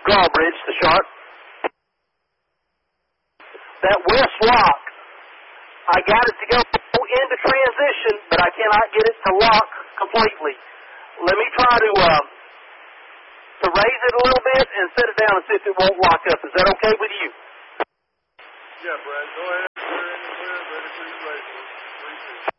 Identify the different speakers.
Speaker 1: drawbridge, the sharp. That west lock, I got it to go into transition, but I cannot get it to lock completely. Let me try to raise it a little bit and set it down and see if it won't lock up. Is that okay with you?
Speaker 2: Yeah, Brad, go ahead. We're in the clear, ready for your race. 3-2.